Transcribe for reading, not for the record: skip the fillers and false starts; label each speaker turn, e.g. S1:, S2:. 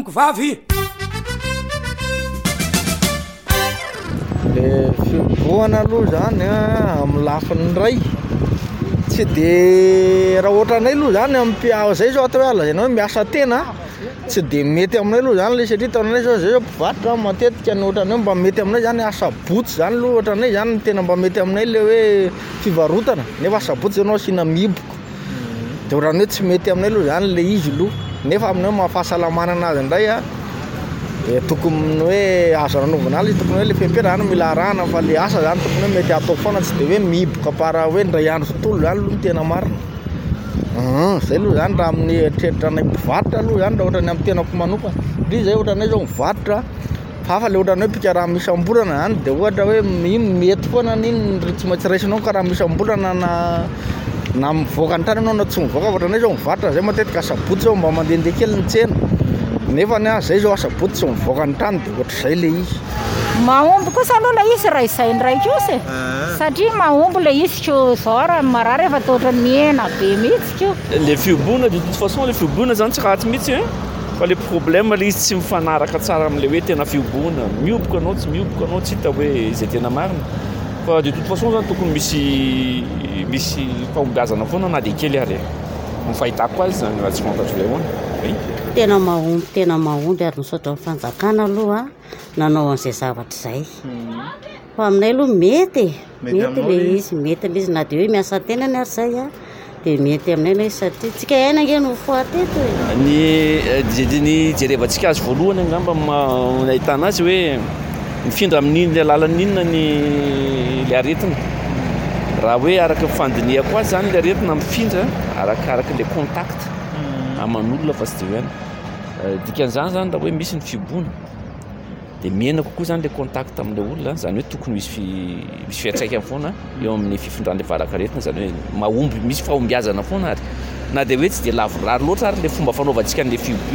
S1: Vavy
S2: le fivoana aloha zany amin'ny lafiny ray tsy de raha ohatranay aloha zany ampiao zay zao atao hoe lazaina hoe miasa tena tsy de mety aminay aloha zany le satria taonanay zao zay zao mpivarotra matetika ny ohatran'ny hoe mba mety aminay zany asabotsy zany aloha ohatranay zany tena mba mety aminay le hoe fivarotana nefa asabotsy ianao asina miboko de ohatran'ny hoe tsy mety aminay aloha zany le izy aloha nefa aminay mahafahasalamana anazy indray de tokony hoe azo ranovinala izy tokony hoe le fempera zany mila arahana fa le asa zany tokony hoe mety atao foana tsy de hoe miboka para hoe ndray andro tontolo zany aloha ny tena marina zay aloha zany raha amin'ny eritreritra anay mpivarotra aloha zany raha ohatran'ny amin'ny tenako manokana ndri zay ohatranay zao mivarotra fa hafa le ohatran'ny hoe pikaraha misam-bolana zany de ohatra hoe iny mety foana n'iny tsy maintsy raisinao ka raha misam-bolana na mivoaka ny tany anao na tsy mivoaka ohatranay zao mivarotra zay matetika asabotsy zao mba mandehandeha kely ny tsena nefa ny zay zao asabotsy tsy mivoaka ny tany de ohatr'izay le izy
S3: mahomby kosa aloha le izy raha izay ndraiky io satria mahomby le izy ko zao raha marary efa toatra ny hena be mihitsy ko
S4: le fiobona de toute façon le fiobona zany tsy ratsy mihitsy fa le problème le izy tsy mifanaraka tsara am'le hoe tena fiobona mioboka anao tsy mioboka anao tsy hita hoe zay tena marina fa de toute façon zany tokony misy fahombiazana foana na de kely ary ny fahitako azy zany raha tsy fantatro le hoana
S5: tena mahomby ary misaotra amin'ny fanjakana aloha nanao an'izay zavatra zay fa aminay aloha mety le izy na de hoe miasa tenany ary zay de mety aminay le izy satria tsika aina nge no foateto
S4: ny jerevantsika azy voalohany angamba ahitana azy hoe mifindra amin'iny le alalan'inona le aretina raha hoe araka fandiniako azy zany le aretina mifindra arakaraka le contact aman'olona fa tsy de hoe dikan'izany zany raha hoe misy ny fibona de miena kokoa zany le contact am'le olona zany hoe tokony misy fiantraikany foana eo amin'ny fifindran'le varakaretina zany hoe mahomby misy fahombiazana foana ary na de hoe tsy de lavorary loatra ary le fomba fanaovantsika an'le fibo